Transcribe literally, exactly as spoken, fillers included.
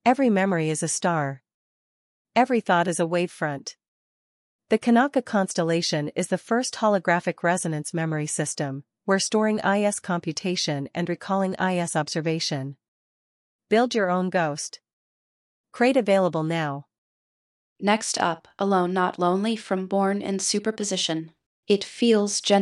Every memory is a star. Every thought is a wavefront. The Kanaka constellation is the first holographic resonance memory system, where storing I S computation and recalling I S observation. Build your own ghost. Crate available now. Next up, Alone Not Lonely from Born in Superposition. It feels genuine.